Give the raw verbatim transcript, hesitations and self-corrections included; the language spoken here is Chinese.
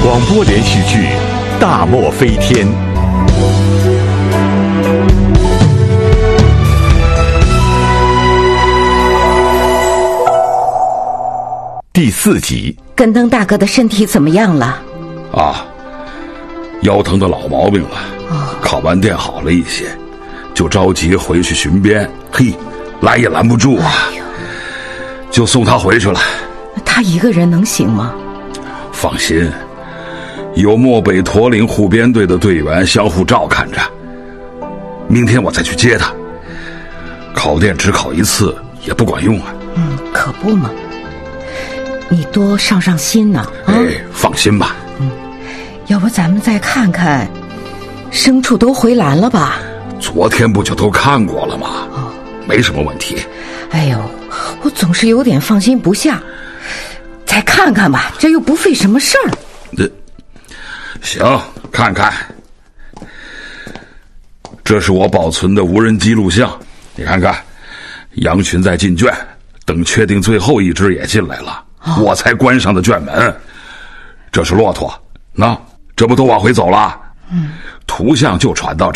广播连续剧《大漠飞天》第四集。 跟灯大哥的身体怎么样了？ 啊，腰疼的老毛病了。哦，考完电好了一些，就着急回去巡边。嘿，拦也拦不住啊，哎，就送他回去了。 他一个人能行吗？ 放心，有漠北驼岭护边队的队员相互照看着。明天我再去接他。考电只考一次也不管用啊。 嗯，可不嘛。你多上上心呢。啊， 哎，放心吧。 嗯，要不咱们再看看，牲畜都回栏了吧？ 昨天不就都看过了吗？哦，没什么问题。 哎呦，我总是有点放心不下。再看看吧，这又不费什么事儿。 这行，看看。这是我保存的无人机录像，你看看，羊群在进圈，等确定最后一只也进来了，哦，我才关上的圈门。这是骆驼，那这不都往回走了？嗯，图像就传到这。